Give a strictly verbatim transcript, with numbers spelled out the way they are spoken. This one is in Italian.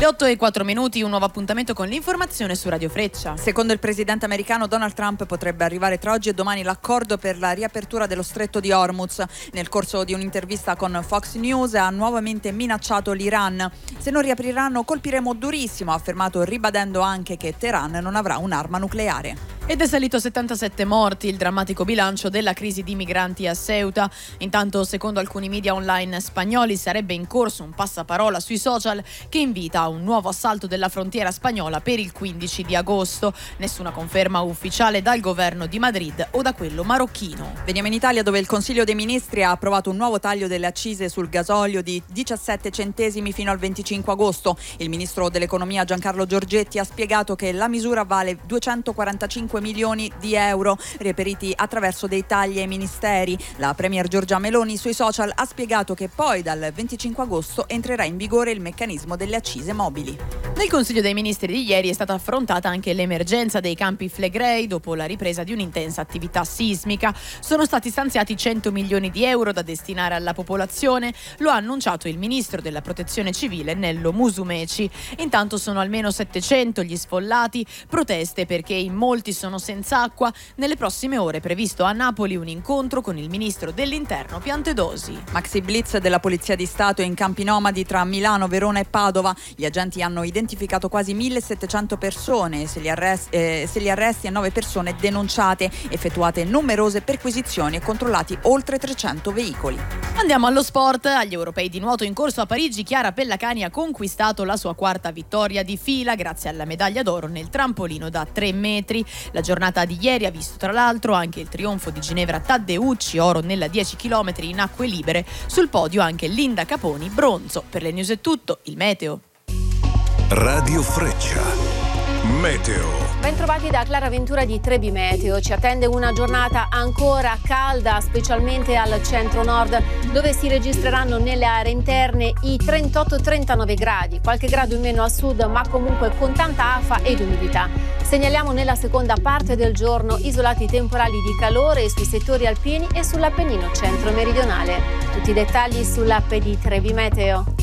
Le otto e quattro minuti, un nuovo appuntamento con l'informazione su Radio Freccia. Secondo il presidente americano Donald Trump potrebbe arrivare tra oggi e domani l'accordo per la riapertura dello stretto di Hormuz. Nel corso di un'intervista con Fox News ha nuovamente minacciato l'Iran. Se non riapriranno colpiremo durissimo, ha affermato, ribadendo anche che Teheran non avrà un'arma nucleare. Ed è salito a settantasette morti il drammatico bilancio della crisi di migranti a Ceuta. Intanto, secondo alcuni media online spagnoli, sarebbe in corso un passaparola sui social che invita a un nuovo assalto della frontiera spagnola per il quindici di agosto. Nessuna conferma ufficiale dal governo di Madrid o da quello marocchino. Veniamo in Italia, dove il Consiglio dei Ministri ha approvato un nuovo taglio delle accise sul gasolio di diciassette centesimi fino al venticinque agosto. Il ministro dell'economia Giancarlo Giorgetti ha spiegato che la misura vale duecentoquarantacinque milioni di euro reperiti attraverso dei tagli ai ministeri. La premier Giorgia Meloni sui social ha spiegato che poi dal venticinque agosto entrerà in vigore il meccanismo delle accise mobili. Nel Consiglio dei Ministri di ieri è stata affrontata anche l'emergenza dei campi Flegrei dopo la ripresa di un'intensa attività sismica. Sono stati stanziati cento milioni di euro da destinare alla popolazione, lo ha annunciato il ministro della Protezione Civile Nello Musumeci. Intanto sono almeno settecento gli sfollati, proteste perché in molti sono senza acqua. Nelle prossime ore è previsto a Napoli un incontro con il ministro dell'Interno Piantedosi. Maxi blitz della Polizia di Stato in campi nomadi tra Milano, Verona e Padova. Gli agenti hanno identificato quasi millesettecento persone, se gli, arresti, eh, se gli arresti e nove persone denunciate, effettuate numerose perquisizioni e controllati oltre trecento veicoli. Andiamo allo sport. Agli europei di nuoto in corso a Parigi, Chiara Pellacani ha conquistato la sua quarta vittoria di fila grazie alla medaglia d'oro nel trampolino da tre metri. La giornata di ieri ha visto tra l'altro anche il trionfo di Ginevra Taddeucci, oro nella dieci chilometri in acque libere. Sul podio anche Linda Caponi, bronzo. Per le news è tutto, il meteo. Radio Freccia, meteo. Bentrovati da Clara Ventura di Trebi Meteo. Ci attende una giornata ancora calda, specialmente al centro-nord, dove si registreranno nelle aree interne i trentotto trentanove gradi, qualche grado in meno a sud, ma comunque con tanta afa ed umidità. Segnaliamo nella seconda parte del giorno isolati temporali di calore sui settori alpini e sull'Appennino centro-meridionale. Tutti i dettagli sull'app di Trebi Meteo.